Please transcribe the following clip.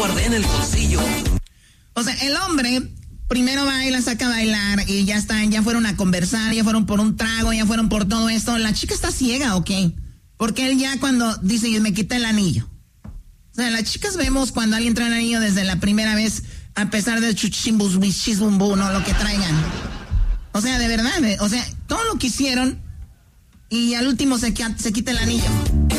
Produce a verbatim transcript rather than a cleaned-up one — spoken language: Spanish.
guardé en el bolsillo. O sea, el hombre primero va y la saca a bailar y ya están, ya fueron a conversar, ya fueron por un trago, ya fueron por todo esto. ¿La chica está ciega o qué? Porque él ya cuando dice, me quita el anillo. O sea, las chicas vemos cuando alguien trae el anillo desde la primera vez, a pesar de chuchimbus, bichizbumbu, no lo que traigan. O sea, de verdad, o sea, todo lo que hicieron y al último se, se quita el anillo.